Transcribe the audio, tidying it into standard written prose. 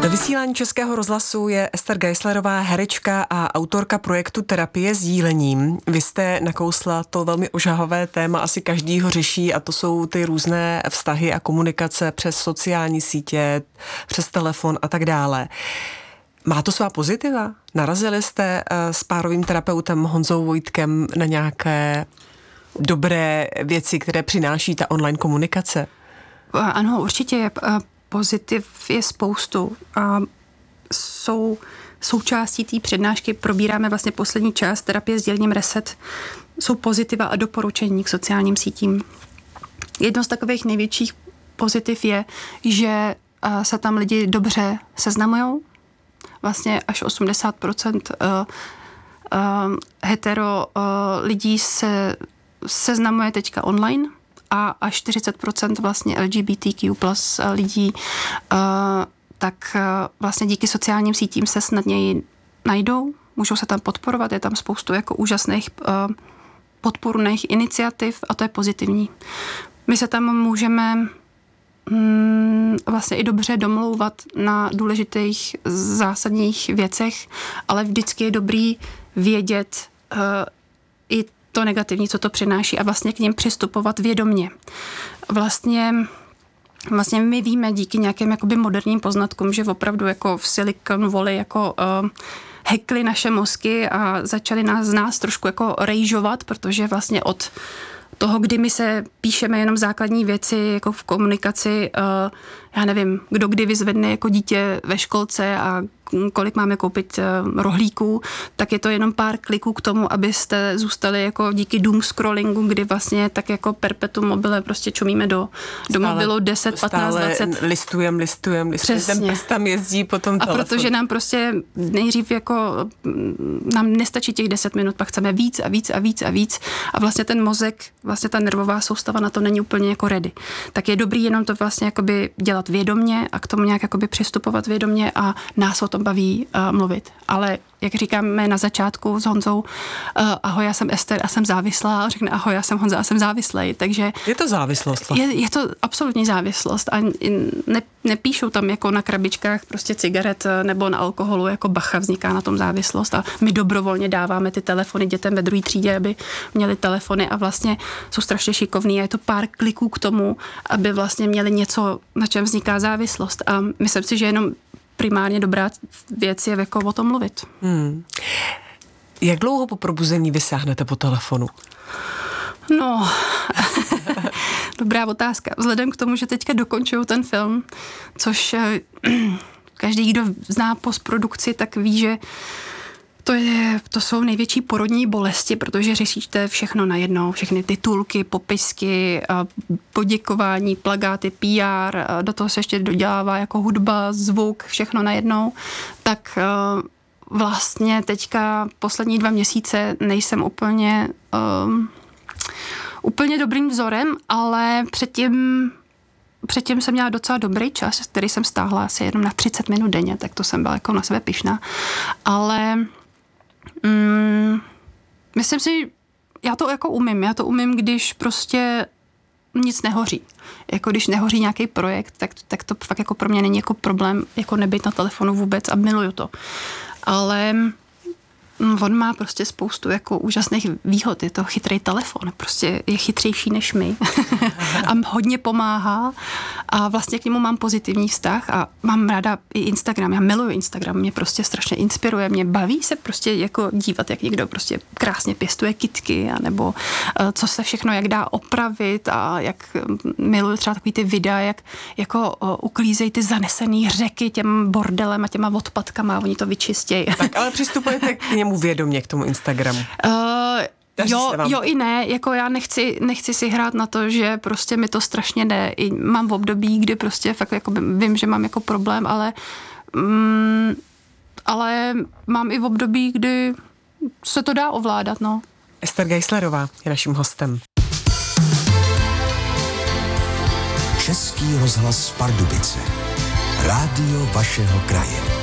Ve vysílání Českého rozhlasu je Ester Geislerová, herečka a autorka projektu Terapie sdílením. Vy jste nakousla to velmi ožahavé téma, asi každý ho řeší, a to jsou ty různé vztahy a komunikace přes sociální sítě, přes telefon a tak dále. Má to svá pozitiva? Narazili jste s párovým terapeutem Honzou Vojtkem na nějaké dobré věci, které přináší ta online komunikace? Ano, určitě. Pozitiv je spoustu a jsou součástí té přednášky, probíráme vlastně poslední část terapie sdílením Reset, jsou pozitiva a doporučení k sociálním sítím. Jedno z takových největších pozitiv je, že se tam lidi dobře seznamujou. Vlastně až 80% hetero lidí se seznamuje teďka online a až 40% vlastně LGBTQ plus lidí, tak vlastně díky sociálním sítím se snadněji najdou, můžou se tam podporovat, je tam spoustu jako úžasných podpůrných iniciativ a to je pozitivní. My se tam můžeme vlastně i dobře domlouvat na důležitých zásadních věcech, ale vždycky je dobrý vědět i to negativní, co to přináší a vlastně k ním přistupovat vědomně. Vlastně my víme díky nějakým jakoby moderním poznatkům, že opravdu jako v Silicon Valley jako hackli naše mozky a začali z nás trošku jako rejžovat, protože vlastně od toho, kdy my se píšeme jenom základní věci jako v komunikaci, já nevím, kdo kdy vyzvedne jako dítě ve školce a kolik máme koupit rohlíků, tak je to jenom pár kliků k tomu, abyste zůstali jako díky doom scrollingu, kdy vlastně tak jako perpetuum mobile prostě čumíme do mobilu 10, 15, 20. Listujeme. Ten prst tam jezdí po tom telefonu. A protože nám prostě nejdřív jako nám nestačí těch 10 minut, pak chceme víc a vlastně ten mozek, vlastně ta nervová soustava na to není úplně jako ready. Tak je dobrý jenom to vlastně jakoby dělat vědomně a k tomu nějak jakoby přistupovat vědomně a nás o tom baví mluvit. Ale jak říkáme na začátku s Honzou, ahoj, já jsem Ester a jsem závislá, a řekne ahoj, já jsem Honza a jsem závislej, takže... Je to závislost? Je to absolutní závislost a nepíšou tam jako na krabičkách prostě cigaret nebo na alkoholu, jako bacha, vzniká na tom závislost a my dobrovolně dáváme ty telefony dětem ve druhé třídě, aby měli telefony a vlastně jsou strašně šikovní a je to pár kliků k tomu, aby vlastně měli něco, na čem vzniká závislost a myslím si, že jenom primárně dobrá věc je jako o tom mluvit. Jak dlouho po probuzení vy sáhnete po telefonu? No, dobrá otázka. Vzhledem k tomu, že teďka dokončuju ten film, což každý, kdo zná postprodukci, tak ví, že to jsou největší porodní bolesti, protože řešíte všechno najednou, všechny titulky, popisky, poděkování, plakáty, PR, do toho se ještě dodělává jako hudba, zvuk, všechno najednou, tak vlastně teďka poslední 2 měsíce nejsem úplně dobrým vzorem, ale předtím jsem měla docela dobrý čas, který jsem stáhla asi jenom na 30 minut denně, tak to jsem byla jako na sebe pyšná, ale myslím si, já to jako umím, když prostě nic nehoří. Jako když nehoří nějaký projekt, tak to fakt jako pro mě není jako problém jako nebýt na telefonu vůbec a miluju to. Ale on má prostě spoustu jako úžasných výhod. Je to chytrý telefon, prostě je chytřejší než my a hodně pomáhá a vlastně k němu mám pozitivní vztah a mám ráda i Instagram. Já miluju Instagram, mě prostě strašně inspiruje, mě baví se prostě jako dívat, jak někdo prostě krásně pěstuje kytky a nebo co se všechno jak dá opravit a jak miluju třeba takový ty videa, jak jako uklízejí ty zanesený řeky těm bordelem a těma odpadkama a oni to vyčistějí. Tak ale přistupujete k němu vědomě, k tomu Instagramu? Jo i ne, jako já nechci si hrát na to, že prostě mi to strašně jde. Mám v období, kdy prostě fakt jako vím, že mám jako problém, ale mám i v období, kdy se to dá ovládat, no. Ester Geislerová je naším hostem. Český rozhlas Pardubice. Rádio vašeho kraje.